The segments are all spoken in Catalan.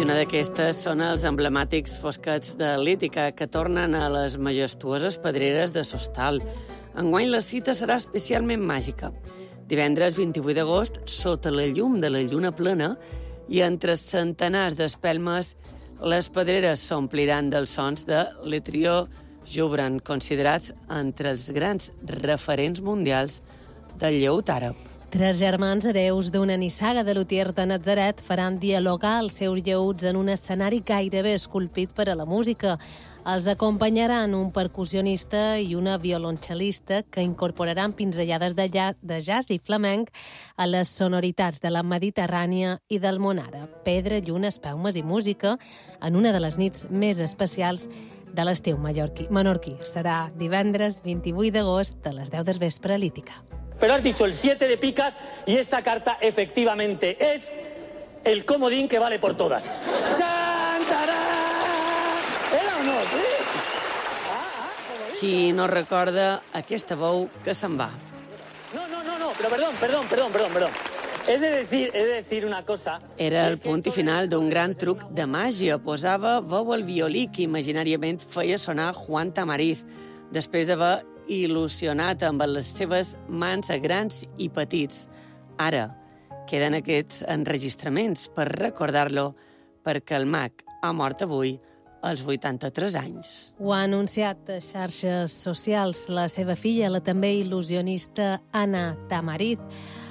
I una d'aquestes són els emblemàtics fosquets de Lítica, que tornen a les majestuoses pedreres de Sostal. Enguany la cita serà especialment màgica. Divendres 28 d'agost, sota la llum de la lluna plena i entre centenars d'espelmes, les pedreres s'ompliran dels sons de l'Etrió Jubran, considerats entre els grans referents mundials del lleut àrab. 3 germans hereus d'una nissaga de lutiers de Natzaret faran dialogar els seus lleuts en un escenari gairebé esculpit per a la música. Els acompanyaran un percussionista i una violoncel·lista que incorporaran pinzellades de jazz i flamenc a les sonoritats de la Mediterrània i del món àrab. Pedra, lluna, espelmes i música en una de les nits més especials de l'estiu menorquí. Serà divendres 28 d'agost a les 10 del vespre a Lítica. Pero has dicho el 7 de picas y esta carta efectivamente es el comodín que vale por todas. ¡Santará! ¿Era o no? ¿Sí? Qui no recorda aquesta veu que se'n va? No, pero perdón. He de decir una cosa. Era el punt i final d'un gran truc de màgia. Posava veu al violí que imaginàriament feia sonar Juan Tamariz, després d'haver il·lusionat amb les seves mans a grans i petits. Ara queden aquests enregistraments per recordar-lo, perquè el mag ha mort avui als 83 anys. Ho ha anunciat a xarxes socials la seva filla, la també il·lusionista Ana Tamariz,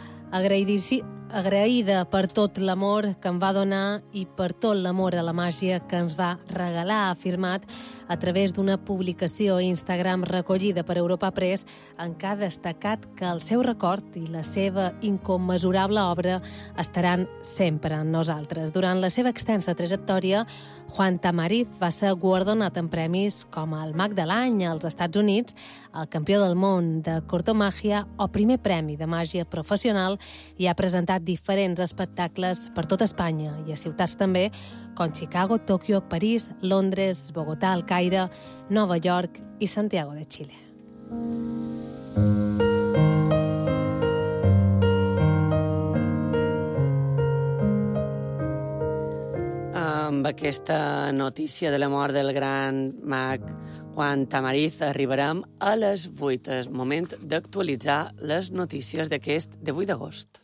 agraïda per tot l'amor que em va donar i per tot l'amor a la màgia que ens va regalar, ha afirmat a través d'una publicació a Instagram recollida per Europa Press, en què ha destacat que el seu record i la seva incommensurable obra estaran sempre en nosaltres. Durant la seva extensa trajectòria, Juan Tamariz va ser guardonat en premis com el Mag de l'Any als Estats Units, el Campió del Món de Cortomàgia o Primer Premi de Màgia Professional, i ha presentat diferents espectacles per tot Espanya i a ciutats també com Chicago, Tòquio, París, Londres, Bogotà, El Caire, Nova York i Santiago de Xile. Amb aquesta notícia de la mort del gran mag Juan Tamariz arribarem a les 8. És moment d'actualitzar les notícies d'aquest 18 d'agost.